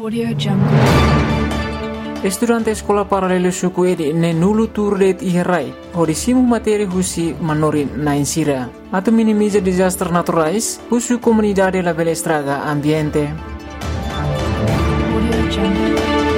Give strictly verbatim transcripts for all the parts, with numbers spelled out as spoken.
Audio Jungle. Estudante sekolah paralelo suku edi ne nulu turdet iherai, hodisimu materi husi manorin na insira. Atau minimiza disaster naturais, husu comunidade la bela estraga ambiente. Audio Jungle.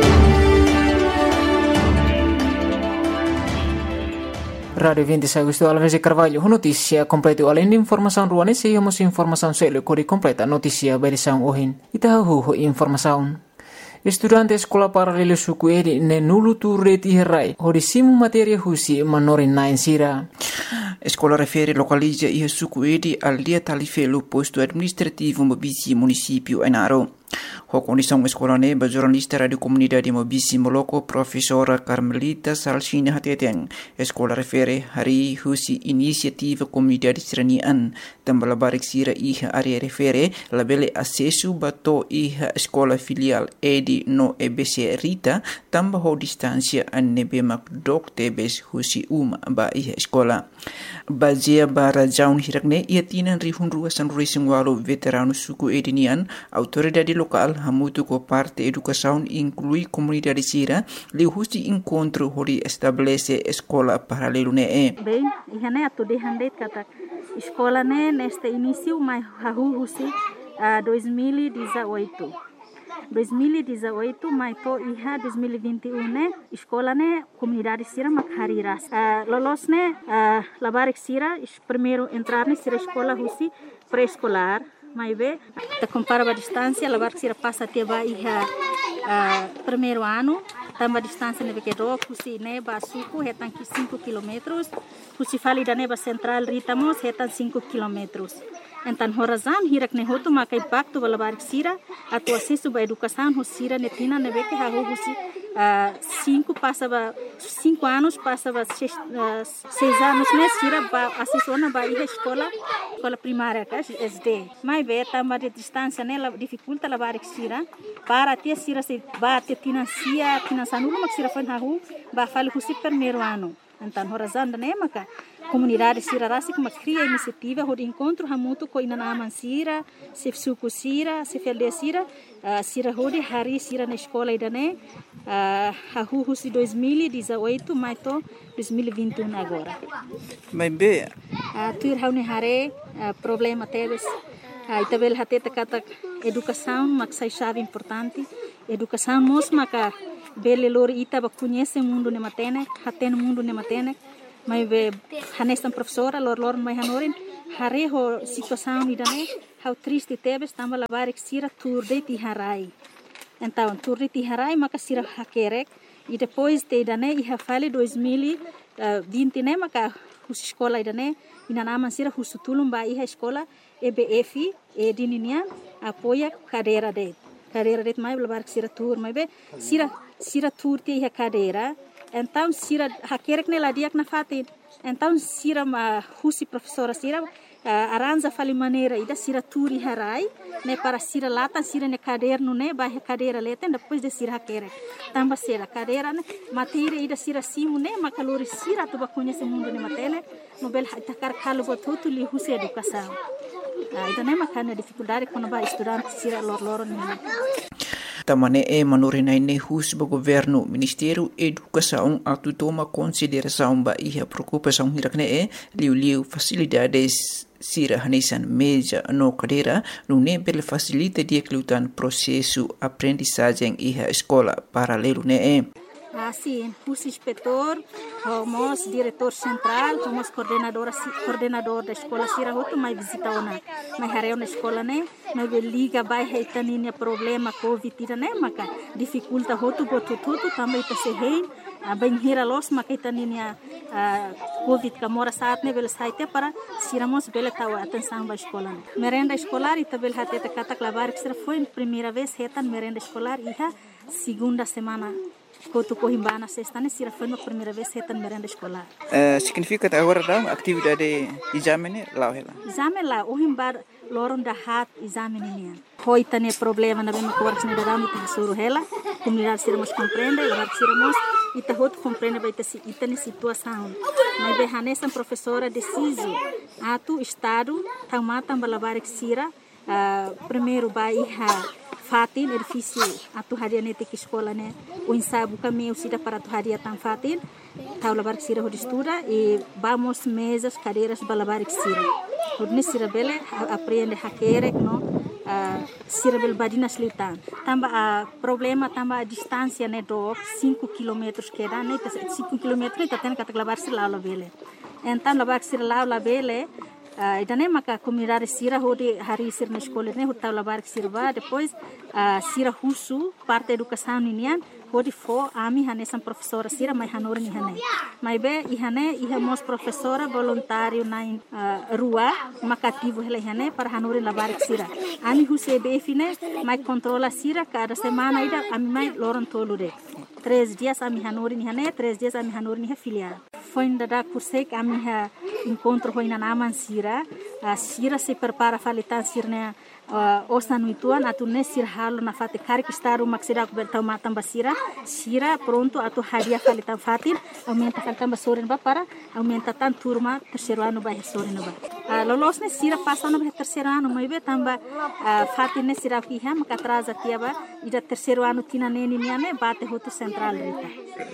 Radio vinte Agosto Alves e Carvalho, notícia completa além de informação ruane, se temos informação selo cori completa notícia berição ohin. Itahu informação. Estudante sekolah paralelo suku edi ne nulu turret iherai, hodisimu materi husi manorin na insira. Escola refere localiza e suku edi al dia talifelo posto administrativo Mobisi município Enaro. A condição escola neba jornalista radio comunidade Mobisi Moloco professora Carmelita Salsina Hateteng. Escola refere hari husi inisiativa comunidade seranian tambah barik sira iha area refere labele acesso bato iha escola filial edi no E B C Rita tambah ho distância anebe makdok tebes husi uma ba iha escola. Bazia bara jaun hirakne ia tinan rihun ruasan racing walo veterano suku edinian autoridade local hamutu ko parte educação inclui comunidade sira li husi encontro hori estabelece escola paralelo ne e. Bem, ihane atu de handet kata escola ne neste início mai hahu husi uh, dois mil e dezoito. dois mil e dezoito mai to iha dois mil e vinte e um ne escola ne comunidade sira makhariras uh, lolos ne uh, labarik sira primeiro entrar ne sira escola husi pré-escolar mai be te compara a distância labarik sira passa até ba iha uh, primeiro ano tamba distância ne bekedo husi ne ba suku hetan ki cinco quilômetros husi fali da ne ba central ritamos hetan cinco quilômetros. Então, horazan hirak ne hotu maka impacto balabarik sira atau acesso ba educação hosira netina nebe que hago husi cinco passava cinco anos passava seis, uh, seis anos ne sira ba acesso na ba iha escola escola primária ka S D. Mai be tamba de distância ne la dificulta labarik sira para ter sira se ba te financia financiando mak sira fan hago ba fali husi primeiro ano. Então, horazan ne maka comunidade sira rasi kuma cria iniciativa hod encontro hamutu ko ina naman sira se suku sira se felde sira uh, sira hodi hari sira na escola idane uh, hahu husi dois mil e dezoito mai to dois mil e vinte e um agora. Mas be uh, tuir haune hare uh, problema teves uh, itabel hateta kata educação maksai chave importante educação mos maka bele lori ita ba conhece mundo ne matene haten mundo ne matene mai be hanestan professora lor lor mai hanorin hare ho situação idane how triste tebes tamba labarik sira turde ti harai então turde ti harai maka sira hakerek e depois te idane e hafale dois mil e vinte ne maka hus escola idane ina naman sira husutulum ba iha escola E B F e dininian apoia cadeira de cadeira de mai labarik sira tur mai be sira sira tur ti iha cadeira. Então, sira hakerek ne ladiak na fatin. Então, sira ma husi professora sira uh, aranja fali maneira ida sira turi harai ne para sira lata sira ne caderno ne ba cadeira leten depois de sira hakerek. Tamba sira cadeira ne matéria ida sira simu ne makalori sira tu ba conhece mundo ne matene nobel takar kalu botutu li husi educação. Uh, ida ne makana dificuldade quando ba estudante sira lor lor ne. Tamane e manorinai ne hus ba governo Ministério Educação atu toma consideração ba iha preocupação hirakne e liu liu facilidades sira hanesan meja no cadeira no ne bel facilita dia klutan processo aprendizagem iha escola paralelo ne e. Assim, hus inspetor, homos diretor central, homos coordenador coordenador da escola sira hotu mai visita ona mai hareu na escola ne mai liga bai heitaninia problema covid ira ne maka dificulta hotu botu tutu também ta se hein bem hira los maka heitaninia covid ka mora saat ne bel saite para siramos bel tawa atenção ba escola ne merenda escolar e tabel hateta katak labarik sira foi primeira vez hetan merenda escolar iha segunda semana Kotu Cohimbana sexta ne sira foi a primeira vez hetan merenda escolar. Uh, significa que agora dá atividade exame né lá ela. Exame lá o himbar loron da hat exame nian. Hoi tane problema na bem com a ne da dami ta suru hela. Comunidade sira mos compreende, lá sira mos ita hot compreende vai ta ita ne situação. Mas be hanesan professora deciso atu estado tamata balabarik sira uh, primeiro ba iha fatin edifício atu hadia nete que escola né o ensaio kami usida para atu hadia tan fatin tau labar que sira hodi estuda e vamos mesas cadeiras balabar que sira hodi sira bele aprende hakere no uh, sira bel badina slitan tamba a uh, problema tamba a distância né do cinco quilômetros que dá né cinco quilômetros tá tendo que labar sira lá bele então labar que sira lá bele Uh, idane maka comunidade sira hodi hari sir na escola ne hota labar sirva depois uh, sira husu parte educação ninian hodi fo ami hane sam professora sira mai hanor ni hane mai be ihane ihamos professora voluntário na uh, rua makativo hele hane para hanor labar sira ami huse be fine mai controla sira cada semana ida ami mai loron tolude três dias ami hanor ni hane três dias ami hanor ni filial foi ainda da curse que ami ha encontro foi na naman sira a sira se prepara falitan sirne uh, osa nuituan atu ne sir halo na fate kari kistaru maksida ku bertau matam basira sira pronto atu hadia falitan fatin aumenta falitan basorin ba para aumenta tan turma terceiro ano ba sorin ba uh, lolos ne sira passa no terceiro ano mai be tamba uh, fatin ne sira ki ha maka atrasa tiaba ida terceiro ano tina neni niane bate hotu central rita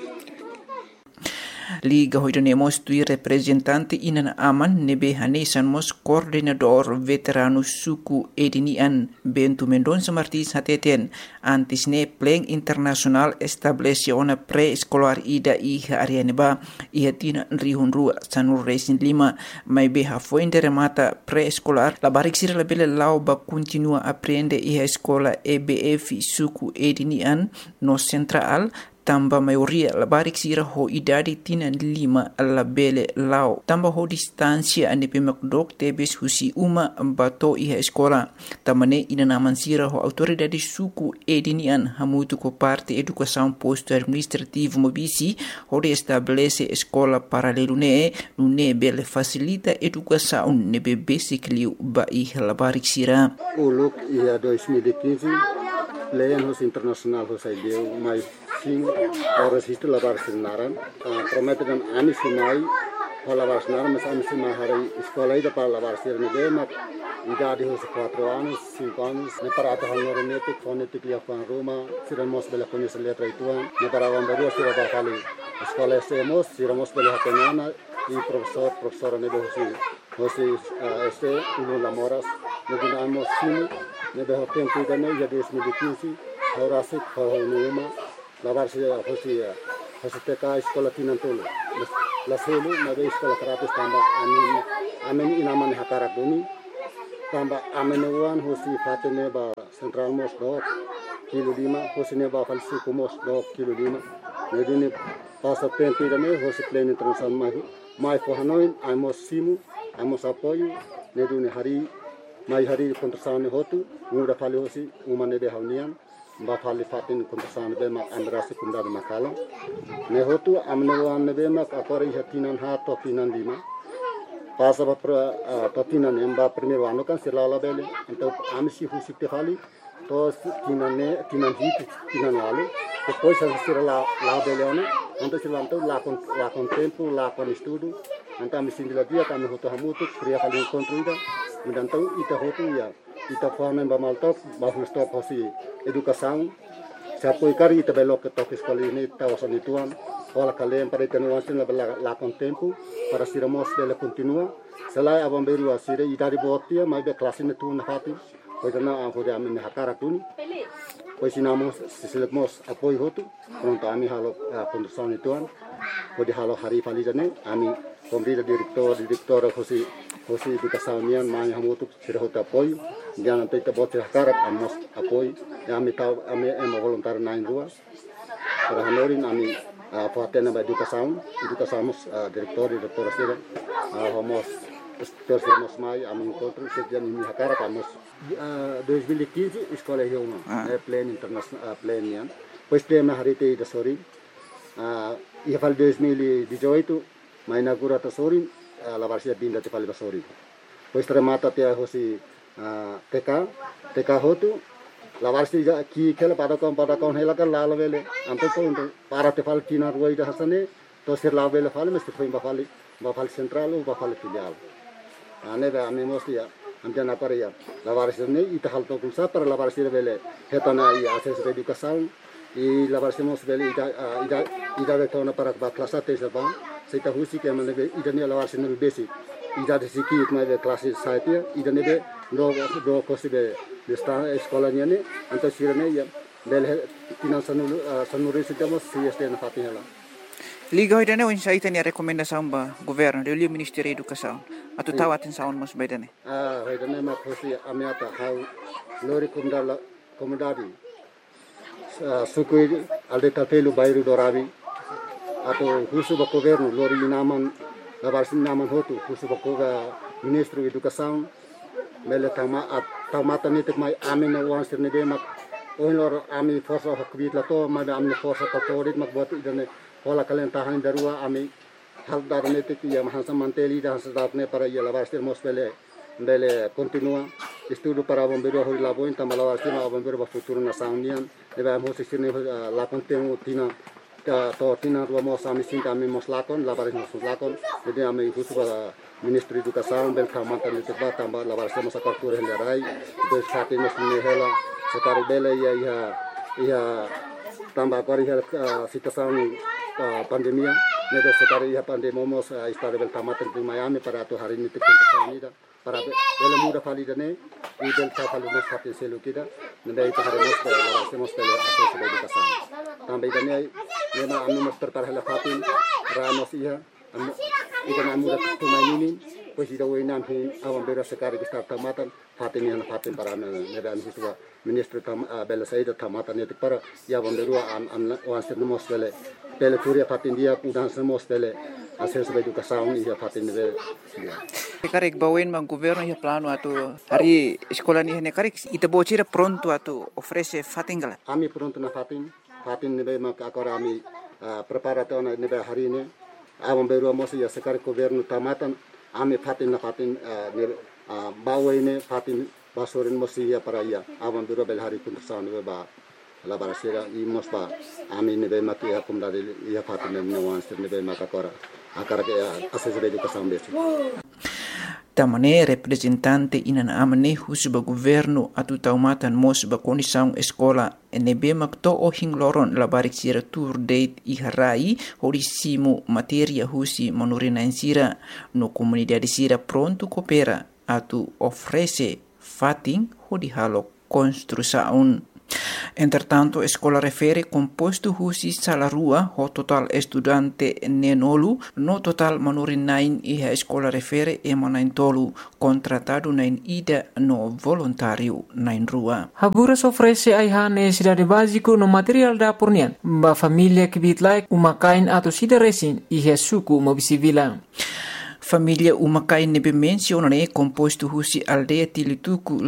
Liga hoidonemos tui representante inan aman nebe hanesan mos coordenador veterano suku edinian Bentu Mendonça Martins hateten antis ne pleng internasional establece ona pre-escolar ida iha arianeba iha tina rihun rua sanur resin lima mai beha foinde remata pre-escolar la barik sira la bele lau ba continua aprende iha escola E B F suku edinian no central tamba maioria la barik sira ho idadi tina lima la bele lao tamba ho distancia ane pemakdok tebes husi uma bato iha escola tamane ina naman sira ho autoridade suku edinian hamutu ko parte educação posto administrativo mobisi ho de estabelece escola paralelo ne nune bele facilita educação nebe basically ba iha la barik sira uluk ia dois mil e quinze Leyan hos internasional hos ideu mai sim horas isto lavar sinaran prometeram ani simai lavar sinaran mas ani simai hari escola ida para lavar sirne dema idade hos quatro anos cinco anos ne para ata hanor nete fonetic lia fan Roma siramos bela conhece letra ituan ne para vamberu sira ba fali escola semos siramos bela hatenana e professor professora ne do hosi hosi este uno lamoras ne dinamos sim ne do tempo ida ne ya dois mil e quinze horas it fa lavar se hosi hosi teka escola tinantolo la selu na be escola gratis tamba amin amin inaman hakara duni tamba amin wan hosi fatene ba central mos do kilo lima hosi ne ba falsi kumos do kilo lima ne duni passa tempo ida ne hosi plane international mai mai fo hanoin amos simu amos apoio ne duni hari mai hari kontrasane hotu muda fali hosi umane de haunian ba fali fatin kontrasane be ma andrasi kunda de makalo ne hotu amne wan ne be ma akore hatinan ha to tinan lima pasa ba to tinan emba primeiro ano kan sirala bele então amsi husi te fali to tinan ne tinan hit tinan wale depois a sirala la bele ano então silanto la con la con tempo la con estudo então amsi dia dia kan hotu hamutu kriya fali kontrida então ita hotu ya ita forma ba maltop ba stop hosi educação se apoiar ita belo que toque escola ini tawasan ituan ola kalem para tenuan la la con tempo para siramos bela continua selai abam beru asire ita di botia mai be classe ne tu na fati pois na ho de amin hakara tuni pois sinamos sisilemos apoio hotu pronto ami halo condução ituan pode halo hari falijane ami komrida direktor direktor hosi hosi educação nian mai hamutu sira hota apoio jangan tita bote hakarat amos apoio ami tau ami em voluntário na rua para hanorin ami fatena ba educação educação direktor direktor sira homos terus mai ami encontro sejak ini hakarat amos dois mil e quinze escola Yoma é plano internacional plano nian pois plano hari te da sori ia fal dois mil e dezoito mai inaugura ta sori la varsia binda te fal da sori pois remata te hosi T K T K hotu la varsia ki kela pada kon pada kon hela kan la vele anto to para te fal tina ruai da hasane to sir la vele fal mesti foi ba fal ba fal central ba fal filial ane ba ami mos ya amjan apa ya lavar sini ita hal tokul sa para lavar sini bele hetana i akses educação i lavar sini mos bele ida ida ida de tona para ba klasa te sa ba seita husi ke mane be ida ne lavar sini besi ida de siki itma be klasi saite ida ne be do do kosi be de sta escola ne anto sirene ya bele tinan sanu sanuri sitamos si este na fatinela. Liga hoy dane un saita ni rekomendasaun ba governo de liu Ministério da Educação atu tawatin saun mas baidane. Ah, hoy dane ma kosi amiata hau lori kumdala komodadi sukui alde tapelu bairu dorabi atau husu ba governo lori naman labarsin naman hotu husu ba Ministro Educação mele tama at tamata nitik mai amin na wan sirne be mak oin lor ami forsa hakbit la to ma amne forsa katorit mak buat idane hola kalian tahan darua ami hal darne te ya mahansa manteli da hasadatne para ya labarsin mos bele bele continua estudo para bombeiro hori la boin tamala labarsin ma bombeiro ba futuro na saunian eba mos sirne la contemu tina to tina dua mos ami sinta ami mos lakon labarsin mos lakon jadi ami husu ba Ministro Educação bel kamanta ni teba tamba labarsin mos akartur hendarai des khati mos ni hela sekari bele ya ya ya tamba kori hel situação pandemia nede sekali ya pandemia mos istade bel tamata di Miami para tu hari ini tikun ida para bele muda fali dane i bel ta fali mos hatin selu kita nede itu hari mos para semos tele akses educação tambe dane nema anu mos tertar hela fatin ramos iya ida muda tu mainin pues ida wenam hin awam bera sekali kita tamatan fatin yang fatin para nede an siswa Ministro tam bele saida tamatan nede para ya bomberua an an wanser mos bele bele kuria fatin dia udan semos bele akses educação ia fatin bele Karek bawen mang governo ya plano atu hari sekolah ni hene karek ita bocira pronto atu ofrece fatingala. Ami pronto na fatin fatin nebe mak akora ami preparato na nebe hari ini awam beru mos ya sekar governo tamatan ami fatin na fatin bawa ini fatin basorin mos ya para ya awam beru bel hari pun sa nebe ba la barasira i mos ba ami nebe mak ya kum dari ya fatin nebe wan sir nebe mak akora akara ke akses educação besi. Tamane representante inan amane husuba governo atu taumatan mos ba condição escola nebe makto o hingloron labarik sira tour date i harai horisimo materia husi manurina insira no comunidade sira pronto coopera atu ofrece fating hodi halo construção. Entretanto, escola refere composto husi salarua ho total estudante nenolu no total manurin nain iha escola refere emanain tolu contratado nain ida no voluntário nain rua. Haburas ofrece aiha necessidade básico no material da pornian ba família que bitlai umakain atau sida resin iha suku mobisivila. Família umakain nebe menciona ne composto husi aldeia tilituku